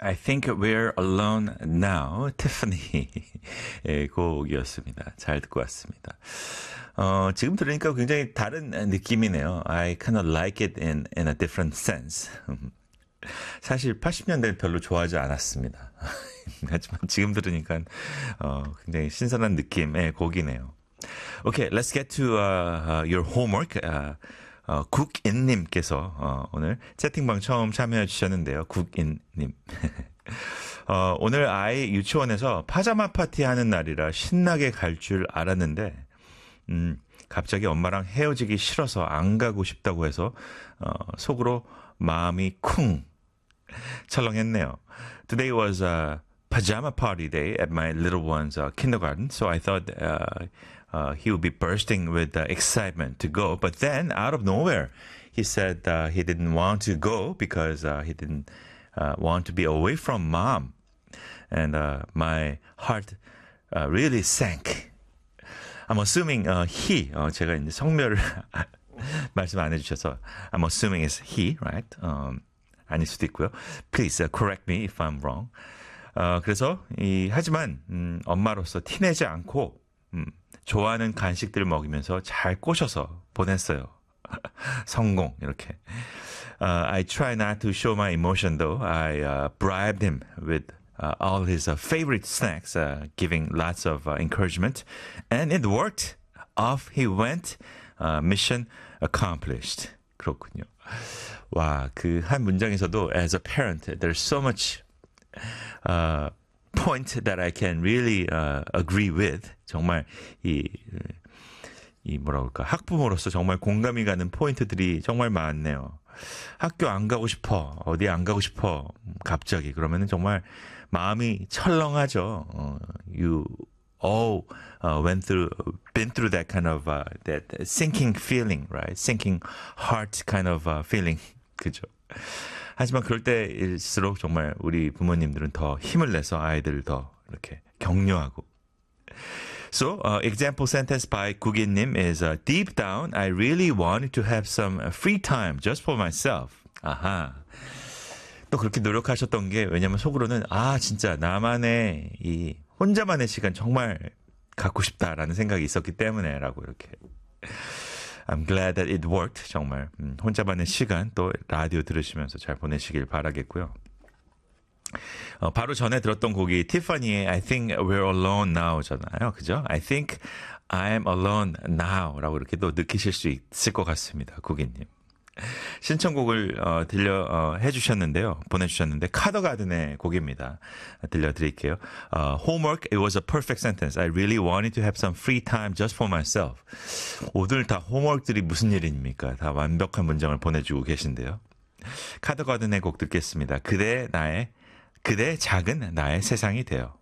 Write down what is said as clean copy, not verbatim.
I think we're alone now. 티파니의 곡이었습니다. 잘 듣고 왔습니다. 지금 들으니까 굉장히 다른 느낌이네요. I kind of like it in a different sense. 사실 80년대는 별로 좋아하지 않았습니다. 하지만 지금 들으니까 굉장히 신선한 느낌의 곡이네요. Okay, let's get to your homework. 국인님께서 오늘 채팅방 처음 참여해 주셨는데요. 국인님. 오늘 아이 유치원에서 파자마 파티 하는 날이라 신나게 갈 줄 알았는데 갑자기 엄마랑 헤어지기 싫어서 안 가고 싶다고 해서 속으로 마음이 쿵 철렁했네요. Today was a pajama party day at my little one's kindergarten, so I thought he would be bursting with excitement to go. But then, out of nowhere, he said he didn't want to go because he didn't want to be away from mom. And my heart really sank. I'm assuming he, 제가 이제 성별을 말씀 안 해주셔서 I'm assuming it's he, right? 아닐 수도 있고요. Please correct me if I'm wrong. 그래서 하지만 엄마로서 티내지 않고 좋아하는 간식들 먹이면서 잘 꼬셔서 보냈어요. 성공 이렇게. I try not to show my emotion though. I bribed him with all his favorite snacks, giving lots of encouragement, and it worked. Off he went. Mission accomplished. 그렇군요. 와, 그 한 문장에서도 as a parent, there's so much point that I can really agree with. 정말 이 뭐라 그럴까 학부모로서 정말 공감이 가는 포인트들이 정말 많네요. 학교 안 가고 싶어, 어디 안 가고 싶어, 갑자기 그러면은 정말 마음이 철렁하죠. You all been through that kind of that sinking feeling, right? Sinking heart kind of feeling, 그죠? 하지만 그럴 때일수록 정말 우리 부모님들은 더 힘을 내서 아이들을 더 이렇게 격려하고. So, example sentence by 국인님 is, deep down, I really wanted to have some free time just for myself. 아하. 또 그렇게 노력하셨던 게, 왜냐면 속으로는, 진짜 나만의 이 혼자만의 시간 정말 갖고 싶다라는 생각이 있었기 때문에, 라고 이렇게. I'm glad that it worked. 정말, 혼자만의 시간 또 라디오 들으시면서 잘 보내시길 바라겠고요. 바로 전에 들었던 곡이 티파니의 I think we're alone now잖아요. 그죠? I think I'm alone now 라고 이렇게 또 느끼실 수 있을 것 같습니다. 국인님. 신청곡을 해주셨는데요. 보내주셨는데 카더가든의 곡입니다. 들려드릴게요. Homework, it was a perfect sentence. I really wanted to have some free time just for myself. 오늘 다 홈워크들이 무슨 일입니까? 다 완벽한 문장을 보내주고 계신데요. 카더가든의 곡 듣겠습니다. 그대 작은 나의 세상이 돼요.